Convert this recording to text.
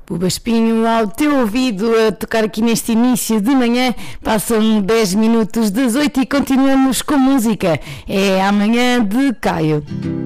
Buba Espinho ao teu ouvido a tocar aqui neste início de manhã. Passam 10 minutos das 8 e continuamos com música. É Amanhã de Caio.